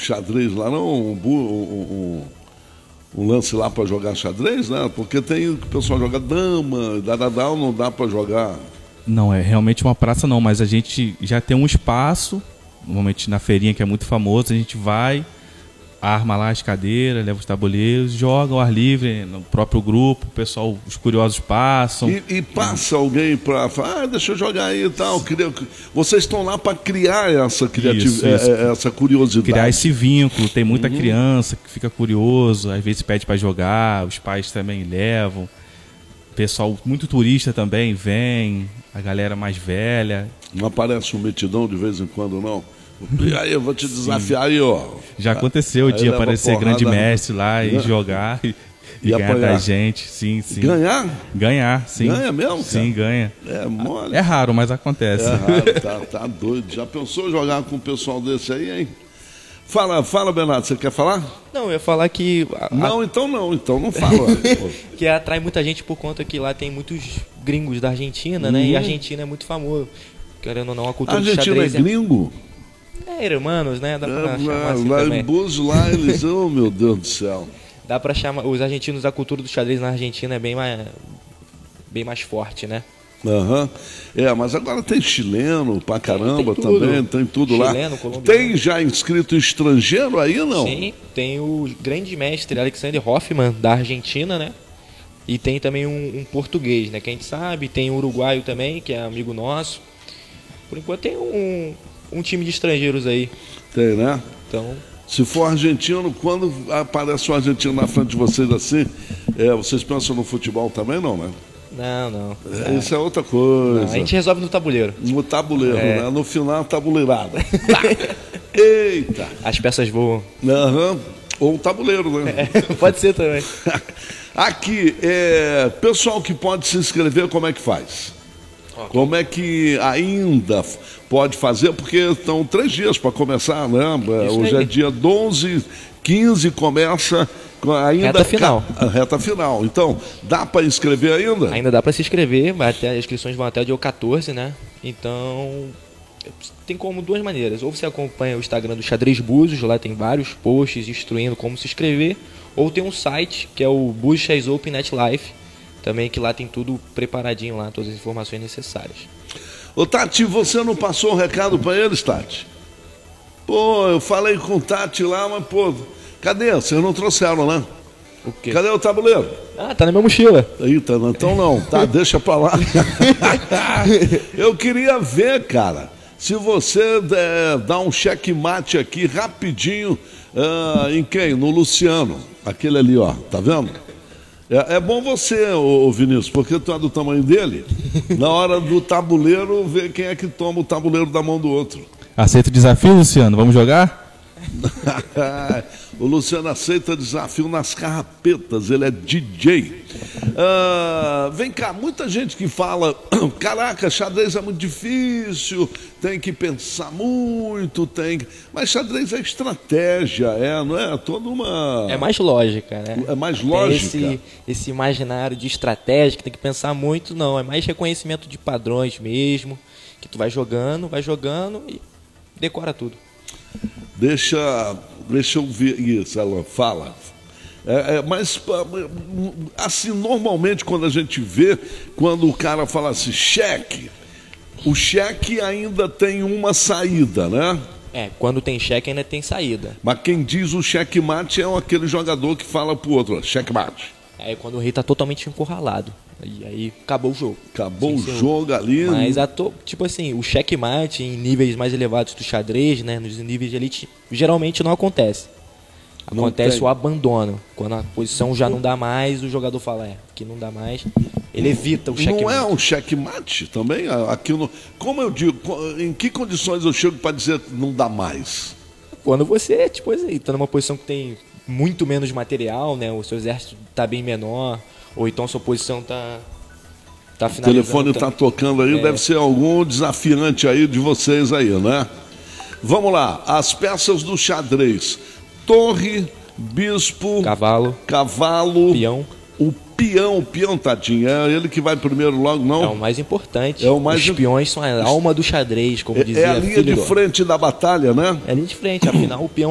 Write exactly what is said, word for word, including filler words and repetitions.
xadrez lá, não? Um, um, um, um lance lá para jogar xadrez, né? Porque tem o pessoal joga dama, dadadal, não dá para jogar. Não, é realmente uma praça não, mas a gente já tem um espaço, normalmente na feirinha que é muito famoso, a gente vai, arma lá as cadeiras, leva os tabuleiros, joga ao ar livre, no próprio grupo, o pessoal, os curiosos passam. E, e passa alguém para falar, ah, deixa eu jogar aí e tal. Vocês estão lá para criar essa criatividade, essa curiosidade. Criar esse vínculo, tem muita uhum. criança que fica curioso, às vezes pede para jogar, os pais também levam. Pessoal, muito turista também vem, a galera mais velha. Não aparece um metidão de vez em quando, não? E aí, eu vou te desafiar. Sim. Aí, ó. Já aconteceu o dia aparecer grande mestre lá e jogar e, e, e ganhar da gente. Sim, sim. Ganhar? Ganhar, sim. Ganha mesmo, cara? Sim, ganha. É mole. É raro, mas acontece. É raro, tá, tá doido. Já pensou jogar com um pessoal desse aí, hein? Fala, fala, Bernardo, você quer falar? Não, eu ia falar que... A, não, então não, então não fala. Que atrai muita gente por conta que lá tem muitos gringos da Argentina, uhum. né? E a Argentina é muito famoso. Querendo ou não, a cultura do xadrez... A Argentina é gringo? É, irmãos, né? Dá pra é, chamar assim lá também. Em Búzios, lá eles... Oh, meu Deus do céu. Dá pra chamar... Os argentinos, a cultura do xadrez na Argentina é bem mais, bem mais forte, né? Aham. Uhum. É, mas agora tem chileno pra caramba tem, tem também, tem tudo chileno, lá. Colombiano. Tem já inscrito estrangeiro aí, não? Sim, tem o grande mestre Alexander Hoffman, da Argentina, né? E tem também um, um português, né? Quem sabe, tem um uruguaio também, que é amigo nosso. Por enquanto tem um, um time de estrangeiros aí. Tem, né? Então... Se for argentino, quando aparece um argentino na frente de vocês assim, é, vocês pensam no futebol também, não, né? Não, não. É, isso é outra coisa. Não, a gente resolve no tabuleiro. No tabuleiro, é. né? No final, tabuleirada. Eita! As peças voam. Uhum. Ou um tabuleiro, né? É, pode ser também. Aqui, é, pessoal que pode se inscrever, como é que faz? Okay. Como é que ainda pode fazer? Porque estão três dias para começar, né? Isso Hoje aí. É dia doze, quinze, começa ainda reta final. A reta final. Então, dá para inscrever ainda? Ainda dá para se inscrever, vai até, as inscrições vão até o dia quatorze, né? Então, tem como duas maneiras. Ou você acompanha o Instagram do Xadrez Búzios, lá tem vários posts instruindo como se inscrever. Ou tem um site, que é o Búzios Chess Open Net Life, também, que lá tem tudo preparadinho lá, todas as informações necessárias. Ô Tati, você não passou um recado para eles, Tati? Pô, eu falei com o Tati lá, mas pô, cadê? Vocês não trouxeram, né? O quê? Cadê o tabuleiro? Ah, tá na minha mochila. Eita, então não, tá, deixa pra lá. Eu queria ver, cara, se você é, dá um checkmate aqui rapidinho, uh, em quem? No Luciano, aquele ali, ó, tá vendo? É, é bom você, ô, ô Vinícius, porque tu é do tamanho dele, na hora do tabuleiro, ver quem é que toma o tabuleiro da mão do outro. Aceita o desafio, Luciano? Vamos jogar? O Luciano aceita desafio nas carrapetas, ele é D J. Ah, vem cá, muita gente que fala, caraca, xadrez é muito difícil, tem que pensar muito, tem que... Mas xadrez é estratégia, é, não é? Toda uma... É mais lógica, né? É mais lógica. Esse, esse imaginário de estratégia que tem que pensar muito, não. É mais reconhecimento de padrões mesmo, que tu vai jogando, vai jogando e decora tudo. Deixa, deixa eu ver isso, Alan, fala. É, é, mas, assim, normalmente quando a gente vê, quando o cara fala assim, cheque, o cheque ainda tem uma saída, né? É, quando tem cheque ainda tem saída. Mas quem diz o checkmate é aquele jogador que fala pro outro, checkmate. É quando o rei tá totalmente encurralado. E aí acabou o jogo. Acabou o jogo ali. Mas, a to... tipo assim, o checkmate em níveis mais elevados do xadrez, né? Nos níveis de elite, geralmente não acontece. Acontece o abandono. Quando a posição já não dá mais, o jogador fala, é, aqui não dá mais. Ele evita o checkmate. Não é um checkmate também? Aqui no... Como eu digo, em que condições eu chego para dizer que não dá mais? Quando você, tipo assim, tá numa posição que tem muito menos material, né? O seu exército tá bem menor, ou então a sua posição tá, tá finalizando. O telefone tá tocando aí, é. Deve ser algum desafiante aí de vocês aí, né? Vamos lá, as peças do xadrez. Torre, bispo, cavalo, cavalo, peão. O peão, o peão, tadinho, é ele que vai primeiro logo, não? É o mais importante. É o mais Os peões são a alma do xadrez, como é, dizia. É a linha de frente da batalha, né? É a linha de frente, afinal o peão